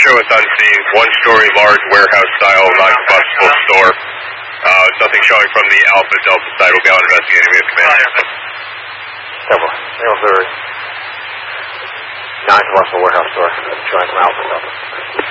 show us on scene, one-story large warehouse-style non-combustible store. Nothing showing from the Alpha Delta side. We'll be out investigating with command. Several. Non-combustible warehouse store showing from Alpha Delta.